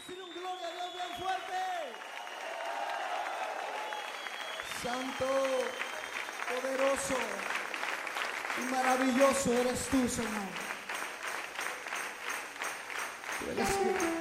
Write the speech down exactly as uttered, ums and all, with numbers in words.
decirle un gloria a Dios bien fuerte. Santo, poderoso y maravilloso eres tú, Señor. Tú eres